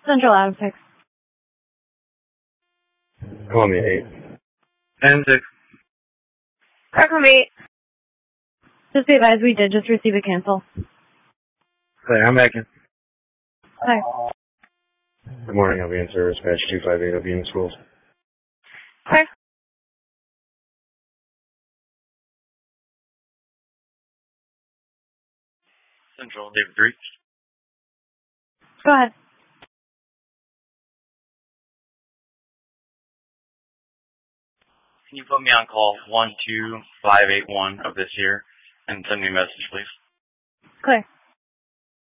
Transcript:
Central Adam 6. Columbia 8. And 6. Crackham 8. Just be advised, we did just receive a cancel. Okay, I'm back in. Okay. Good morning, I'll be in service, batch 258, I'll be in the schools. Okay. Central, David 3. Go ahead. Can you put me on call 12581 of this year and send me a message, please? Clear.